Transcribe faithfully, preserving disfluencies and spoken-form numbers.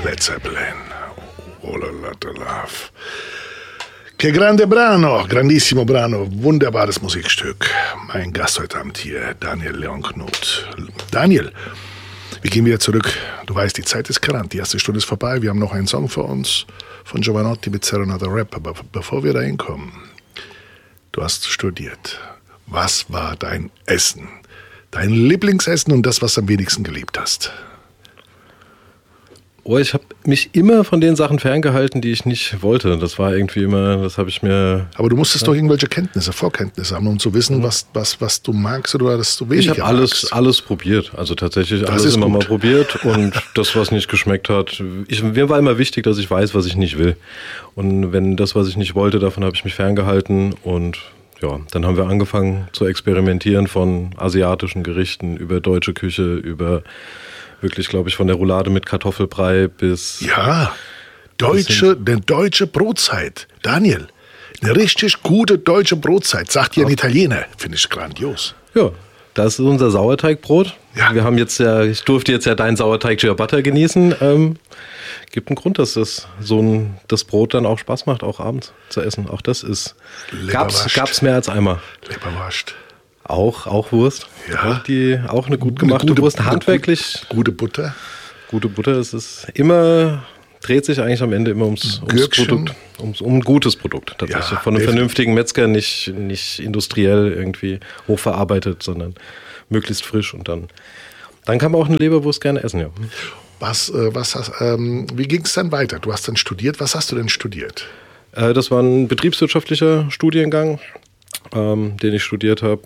Led Zeppelin. All a Lot of Love. Che grande brano, grandissimo Brano, wunderbares Musikstück. Mein Gast heute Abend hier, Daniel Leonknoth. Daniel, wir gehen wieder zurück. Du weißt, die Zeit ist krank, die erste Stunde ist vorbei. Wir haben noch einen Song für uns von Jovanotti mit Serenade Rap. Aber bevor wir da hinkommen, du hast studiert. Was war dein Essen? Dein Lieblingsessen und das, was du am wenigsten geliebt hast? Oh, ich habe mich immer von den Sachen ferngehalten, die ich nicht wollte. Das war irgendwie immer, das habe ich mir... Aber du musstest ja. doch irgendwelche Kenntnisse, Vorkenntnisse haben, um zu wissen, was, was, was du magst oder was du weniger magst. Ich habe alles, alles probiert. Also tatsächlich das alles immer gut. mal probiert. Und das, was nicht geschmeckt hat, ich, mir war immer wichtig, dass ich weiß, was ich nicht will. Und wenn das, was ich nicht wollte, davon habe ich mich ferngehalten. Und ja, dann haben wir angefangen zu experimentieren von asiatischen Gerichten über deutsche Küche, über... Wirklich, glaube ich, von der Roulade mit Kartoffelbrei bis... Ja, deutsche, eine deutsche Brotzeit. Daniel, eine richtig gute deutsche Brotzeit, sagt dir ein Italiener. Finde ich grandios. Ja, das ist unser Sauerteigbrot. Ja. Wir haben jetzt ja, ich durfte jetzt ja deinen Sauerteig Ciabatta genießen. Ähm, gibt einen Grund, dass das so ein, das Brot dann auch Spaß macht, auch abends zu essen. Auch das ist... Gab's, gab's mehr als einmal. Leberwurst. Auch, auch Wurst. Ja. Auch, die, auch eine gut gemachte eine gute, Wurst. Handwerklich. Gute, gute Butter. Gute Butter. Es ist immer, dreht sich eigentlich am Ende immer ums, ums Produkt. Ums, um ein gutes Produkt. Tatsächlich. Ja, von einem definitiv. vernünftigen Metzger, nicht, nicht industriell irgendwie hochverarbeitet, sondern möglichst frisch. Und dann, dann kann man auch eine Leberwurst gerne essen, ja. Was, äh, was hast, ähm, wie ging es dann weiter? Du hast dann studiert. Was hast du denn studiert? Äh, das war ein betriebswirtschaftlicher Studiengang, ähm, den ich studiert habe.